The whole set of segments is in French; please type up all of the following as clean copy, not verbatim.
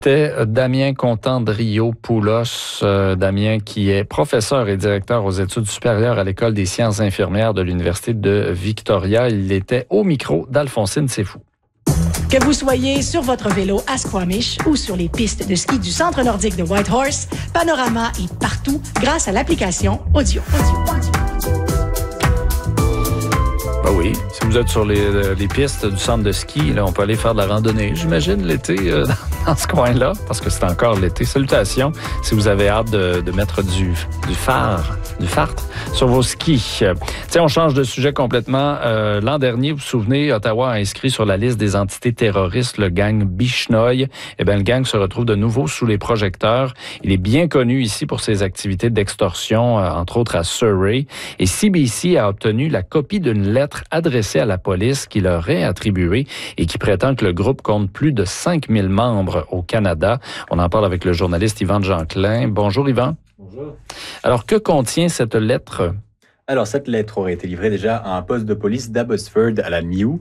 C'était Damien Contandrio-Poulos. Damien qui est professeur et directeur aux études supérieures à l'École des sciences infirmières de l'Université de Victoria. Il était au micro d'Alphonsine C'est Fou. Que vous soyez sur votre vélo à Squamish ou sur les pistes de ski du Centre nordique de Whitehorse, Panorama est partout grâce à l'application Audio. Ben oui, si vous êtes sur les pistes du centre de ski, là, on peut aller faire de la randonnée, j'imagine, l'été dans ce coin-là, parce que c'est encore l'été. Salutations si vous avez hâte de mettre du fard sur vos skis. Tiens, on change de sujet complètement. L'an dernier, vous vous souvenez, Ottawa a inscrit sur la liste des entités terroristes le gang Bishnoy. Eh bien, le gang se retrouve de nouveau sous les projecteurs. Il est bien connu ici pour ses activités d'extorsion, entre autres à Surrey. Et CBC a obtenu la copie d'une lettre adressée à la police qui leur est attribuée et qui prétend que le groupe compte plus de 5000 membres au Canada. On en parle avec le journaliste Yvan Jeanclin. Bonjour Yvan. Bonjour. Alors, que contient cette lettre? Alors, cette lettre aurait été livrée déjà à un poste de police d'Abbotsford à la mi-août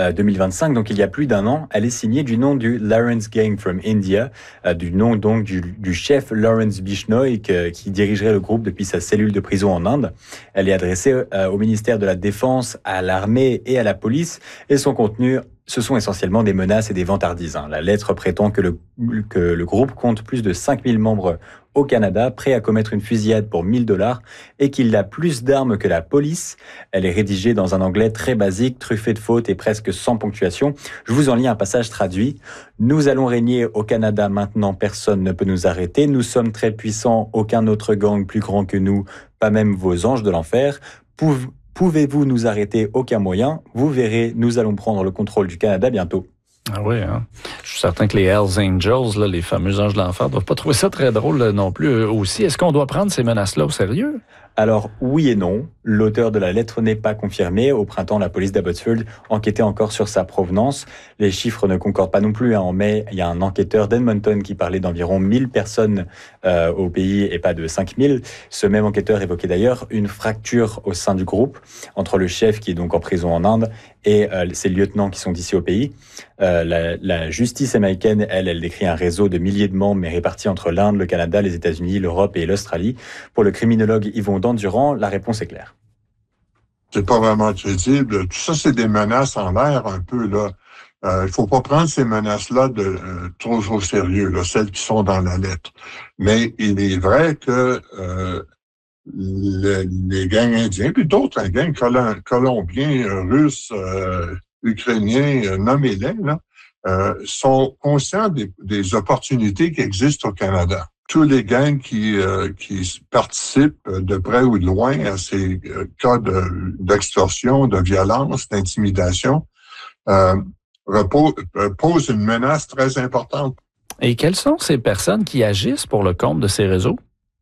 2025, donc il y a plus d'un an. Elle est signée du nom du Lawrence Gang from India, du nom donc du chef Lawrence Bishnoy qui dirigerait le groupe depuis sa cellule de prison en Inde. Elle est adressée au ministère de la Défense, à l'armée et à la police, et son contenu, ce sont essentiellement des menaces et des vantardises. La lettre prétend que le groupe compte plus de 5000 membres au Canada, prêts à commettre une fusillade pour $1000 et qu'il a plus d'armes que la police. Elle est rédigée dans un anglais très basique, truffé de fautes et presque sans ponctuation. Je vous en lis un passage traduit. « Nous allons régner au Canada maintenant, personne ne peut nous arrêter. Nous sommes très puissants, aucun autre gang plus grand que nous, pas même vos anges de l'enfer. Pouvez-vous nous arrêter? Aucun moyen. Vous verrez, nous allons prendre le contrôle du Canada bientôt. » Ah oui, hein? Je suis certain que les Hells Angels, là, les fameux anges de l'enfer, ne doivent pas trouver ça très drôle non plus eux aussi. Est-ce qu'on doit prendre ces menaces-là au sérieux? Alors, oui et non. L'auteur de la lettre n'est pas confirmé. Au printemps, la police d'Abbotsford enquêtait encore sur sa provenance. Les chiffres ne concordent pas non plus. En mai, il y a un enquêteur d'Edmonton qui parlait d'environ 1000 personnes au pays et pas de 5000. Ce même enquêteur évoquait d'ailleurs une fracture au sein du groupe entre le chef qui est donc en prison en Inde et ses lieutenants qui sont ici au pays. La justice américaine, elle décrit un réseau de milliers de membres mais répartis entre l'Inde, le Canada, les États-Unis, l'Europe et l'Australie. Pour le criminologue Yvon Dandurand, la réponse est claire. C'est pas vraiment crédible. Tout ça, c'est des menaces en l'air un peu, là. Il faut pas prendre ces menaces-là trop au sérieux, là, celles qui sont dans la lettre. Mais il est vrai que les gangs indiens, puis d'autres gangs colombiens, russes, ukrainiens, nommez-les, là, sont conscients des opportunités qui existent au Canada. Tous les gangs qui participent de près ou de loin à ces cas d'extorsion, de violence, d'intimidation, posent une menace très importante. Et quelles sont ces personnes qui agissent pour le compte de ces réseaux?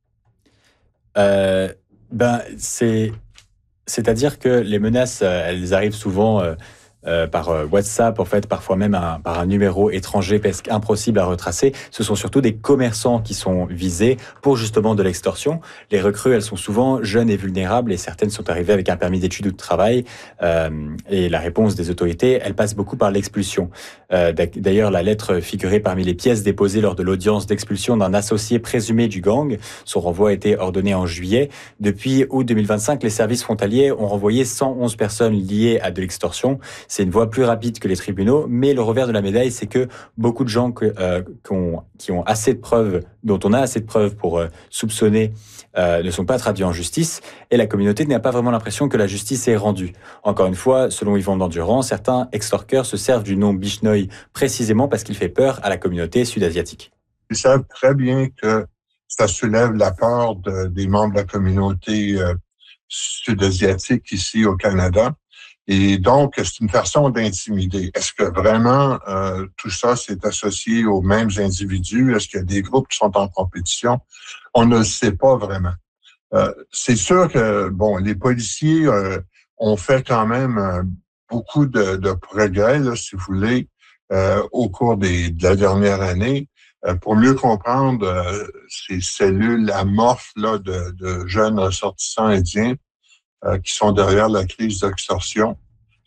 C'est-à-dire que les menaces, elles arrivent souvent par WhatsApp, en fait, parfois même par un numéro étranger presque impossible à retracer. Ce sont surtout des commerçants qui sont visés pour justement de l'extorsion. Les recrues, elles sont souvent jeunes et vulnérables et certaines sont arrivées avec un permis d'études ou de travail. Et la réponse des autorités, elle passe beaucoup par l'expulsion. D'ailleurs, la lettre figurait parmi les pièces déposées lors de l'audience d'expulsion d'un associé présumé du gang. Son renvoi a été ordonné en juillet. Depuis août 2025, les services frontaliers ont renvoyé 111 personnes liées à de l'extorsion. C'est une voie plus rapide que les tribunaux, mais le revers de la médaille, c'est que beaucoup de gens qui ont assez de preuves, dont on a assez de preuves pour soupçonner, ne sont pas traduits en justice, et la communauté n'a pas vraiment l'impression que la justice est rendue. Encore une fois, selon Yvon Dandurand, certains extorqueurs se servent du nom Bishnoy précisément parce qu'il fait peur à la communauté sud-asiatique. Ils savent très bien que ça soulève la peur des membres de la communauté sud-asiatique ici au Canada. Et donc, c'est une façon d'intimider. Est-ce que vraiment tout ça s'est associé aux mêmes individus? Est-ce qu'il y a des groupes qui sont en compétition? On ne le sait pas vraiment. C'est sûr que, les policiers ont fait quand même beaucoup de progrès, là, si vous voulez, au cours de la dernière année, pour mieux comprendre ces cellules amorphes là, de jeunes ressortissants indiens qui sont derrière la crise d'extorsion.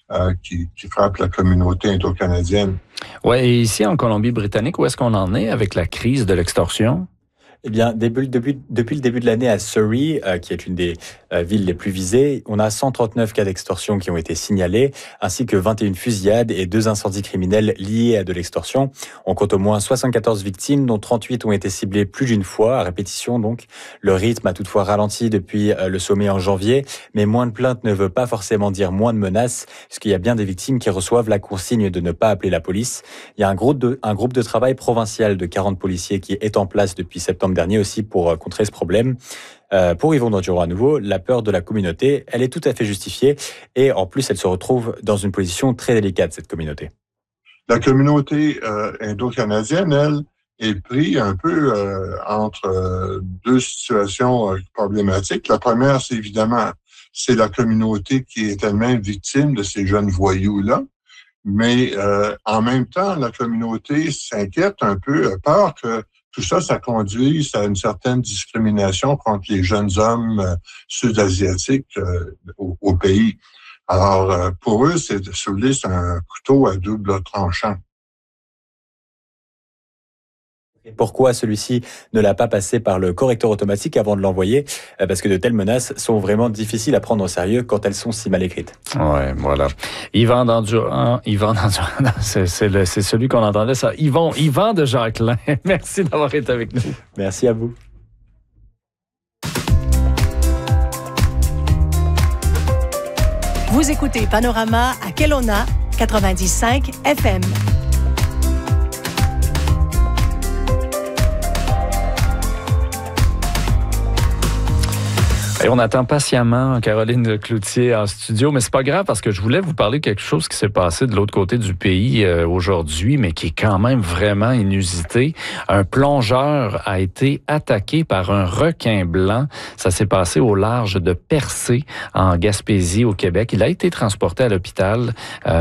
qui frappe la communauté indo-canadienne. Oui, et ici en Colombie-Britannique, où est-ce qu'on en est avec la crise de l'extorsion? Eh bien, depuis le début de l'année à Surrey, qui est une des villes les plus visées, on a 139 cas d'extorsion qui ont été signalés, ainsi que 21 fusillades et 2 incendies criminels liés à de l'extorsion. On compte au moins 74 victimes, dont 38 ont été ciblées plus d'une fois, à répétition donc. Le rythme a toutefois ralenti depuis le sommet en janvier, mais moins de plaintes ne veut pas forcément dire moins de menaces, puisqu'il y a bien des victimes qui reçoivent la consigne de ne pas appeler la police. Il y a un groupe de travail provincial de 40 policiers qui est en place depuis septembre dernier aussi pour contrer ce problème. Pour Yvon Dandurand à nouveau, la peur de la communauté, elle est tout à fait justifiée et en plus elle se retrouve dans une position très délicate, cette communauté. La communauté indo-canadienne, elle, est prise un peu entre deux situations problématiques. La première, c'est évidemment, c'est la communauté qui est elle-même victime de ces jeunes voyous-là. Mais en même temps, la communauté s'inquiète un peu, peur que tout ça, ça conduise à une certaine discrimination contre les jeunes hommes sud-asiatiques au pays. Alors, pour eux, c'est un couteau à double tranchant. Et pourquoi celui-ci ne l'a pas passé par le correcteur automatique avant de l'envoyer? Parce que de telles menaces sont vraiment difficiles à prendre au sérieux quand elles sont si mal écrites. Ouais, voilà. Yvan Dandurand, c'est celui qu'on entendait ça. Yvan de Jacquelin. Merci d'avoir été avec nous. Merci à vous. Vous écoutez Panorama à Kelowna, 90.5 FM. Et on attend patiemment Caroline Cloutier en studio, mais c'est pas grave parce que je voulais vous parler de quelque chose qui s'est passé de l'autre côté du pays aujourd'hui, mais qui est quand même vraiment inusité. Un plongeur a été attaqué par un requin blanc. Ça s'est passé au large de Percé, en Gaspésie, au Québec. Il a été transporté à l'hôpital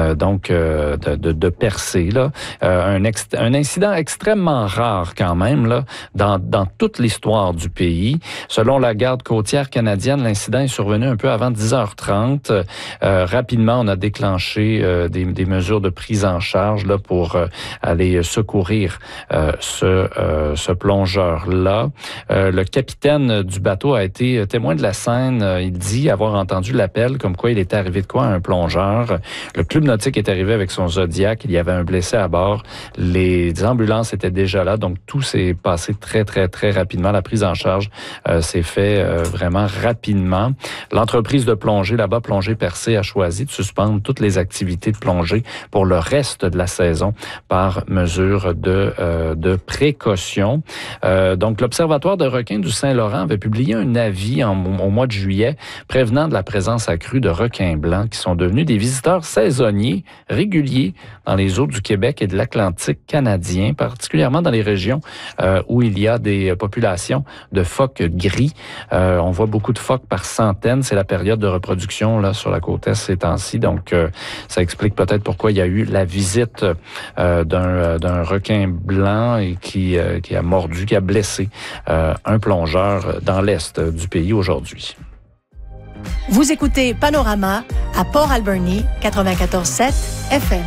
de Percé. Là. Un incident extrêmement rare quand même là, dans toute l'histoire du pays. Selon la garde côtière canadienne, l'incident est survenu un peu avant 10h30. Rapidement, on a déclenché des mesures de prise en charge là, pour aller secourir ce plongeur-là. Le capitaine du bateau a été témoin de la scène. Il dit avoir entendu l'appel comme quoi il était arrivé de quoi à un plongeur. Le club nautique est arrivé avec son Zodiac. Il y avait un blessé à bord. Les ambulances étaient déjà là. Donc, tout s'est passé très, très, très rapidement. La prise en charge s'est fait vraiment rapidement. L'entreprise de plongée là-bas, Plongée Percé, a choisi de suspendre toutes les activités de plongée pour le reste de la saison par mesure de précaution. Donc, l'Observatoire de requins du Saint-Laurent avait publié un avis au mois de juillet prévenant de la présence accrue de requins blancs qui sont devenus des visiteurs saisonniers réguliers dans les eaux du Québec et de l'Atlantique canadien, particulièrement dans les régions où il y a des populations de phoques gris. On voit beaucoup de phoques par centaines. C'est la période de reproduction là sur la côte est ces temps-ci. Donc, ça explique peut-être pourquoi il y a eu la visite d'un requin blanc et qui a mordu, qui a blessé un plongeur dans l'est du pays aujourd'hui. Vous écoutez Panorama à Port Alberni, 94.7 FM.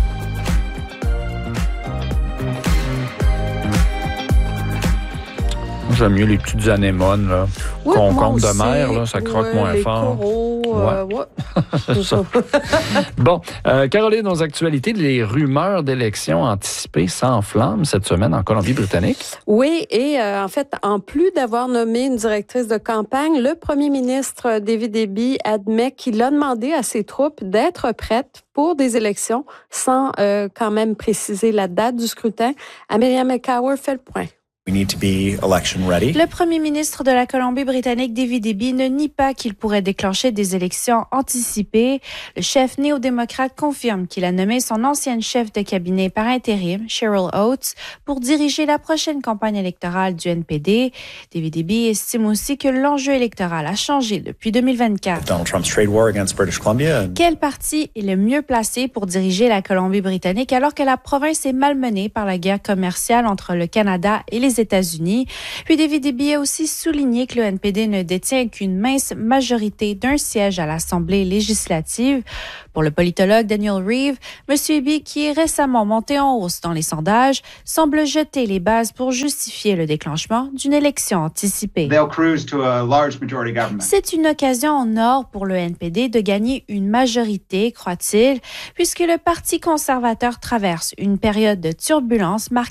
J'aime mieux les petites anémones, là. Ouais, Concombre de mer, là, ça croque moins les fort. Coraux, C'est ça. Bon, Caroline, aux actualités, les rumeurs d'élections anticipées s'enflamment cette semaine en Colombie-Britannique. Oui, et en fait, en plus d'avoir nommé une directrice de campagne, le premier ministre David Eby admet qu'il a demandé à ses troupes d'être prêtes pour des élections sans quand même préciser la date du scrutin. Amelia McCower fait le point. We need to be election ready. Le premier ministre de la Colombie-Britannique, David Eby, ne nie pas qu'il pourrait déclencher des élections anticipées. Le chef néo-démocrate confirme qu'il a nommé son ancienne chef de cabinet par intérim, Cheryl Oates, pour diriger la prochaine campagne électorale du NPD. David Eby estime aussi que l'enjeu électoral a changé depuis 2024. Donald Trump's trade war against British Columbia. Quel parti est le mieux placé pour diriger la Colombie-Britannique alors que la province est malmenée par la guerre commerciale entre le Canada et les des États-Unis. Puis David Eby a aussi souligné que le NPD ne détient qu'une mince majorité d'un siège à l'Assemblée législative. Pour le politologue Daniel Reeve, M. Eby, qui est récemment monté en hausse dans les sondages, semble jeter les bases pour justifier le déclenchement d'une élection anticipée. C'est une occasion en or pour le NPD de gagner une majorité, croit-il, puisque le Parti conservateur traverse une période de turbulence marquée